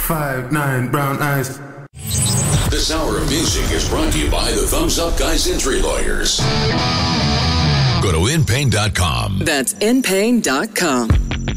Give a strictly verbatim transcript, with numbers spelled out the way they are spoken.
five nine brown eyes. This hour of music is brought to you by the Thumbs Up Guys Injury Lawyers. Go to in pain dot com. That's in pain dot com.